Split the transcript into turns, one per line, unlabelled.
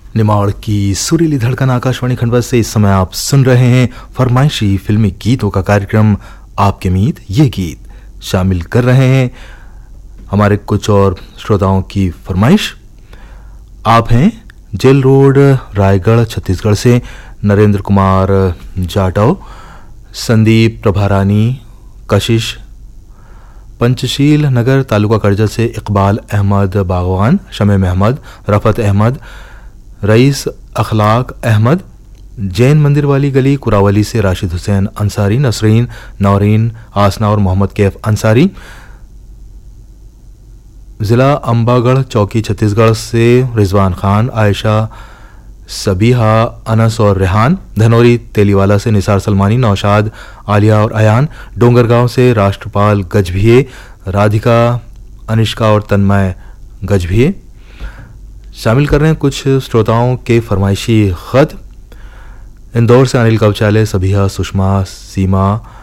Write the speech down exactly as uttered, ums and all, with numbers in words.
निमाड़ की सुरीली धड़कन आकाशवाणी खंडवा से इस समय आप सुन रहे हैं फरमाइशी फिल्मी गीतों का कार्यक्रम आपके मीत ये गीत। शामिल कर रहे हैं हमारे कुछ और श्रोताओं की फरमाइश। आप हैं जेल रोड रायगढ़ छत्तीसगढ़ से नरेंद्र कुमार जाटव, संदीप प्रभारानी कशिश, पंचशील नगर तालुका करजल से इकबाल अहमद बागवान, शमीम अहमद, रफत अहमद, रईस अखलाक अहमद, जैन मंदिर वाली गली कुरावली से राशिद हुसैन अंसारी, नसरीन नौरीन आसना और मोहम्मद कैफ अंसारी, ज़िला अंबागढ़ चौकी छत्तीसगढ़ से रिजवान खान, आयशा सबीहा, अनस और रेहान, धनौरी तेलीवाला से निसार सलमानी, नौशाद आलिया और अयान, डोंगरगांव से राष्ट्रपाल गजभिये, राधिका अनिष्का और तन्मय गजभिये। शामिल कर रहे हैं कुछ श्रोताओं के फरमाइशी खत। इंदौर से अनिल कवचाले, सबिहा, सुषमा, सीमा,